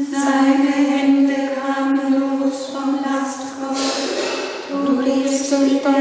Seine Hände kamen los vom Lastkorb. Du riefst und